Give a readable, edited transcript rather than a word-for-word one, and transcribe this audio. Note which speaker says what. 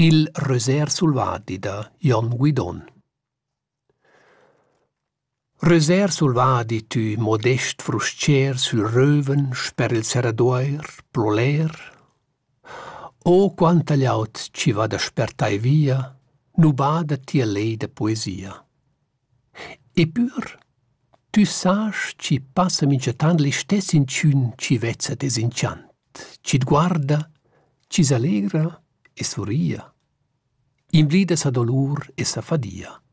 Speaker 1: Il Röser sulvadi da Jon Guidon. Röser sulvadi tu modest fruscier sul röven sper il serradoir ploler. O quanta gliaut ci va da spertai via, nu bada tia lei da poesia. Epür, tu sasch ci passa minchatan l'istess incün ci vezza desinciant, ci guarda, ci s'allegra e surria. Invlida sa dolur e sa fadia.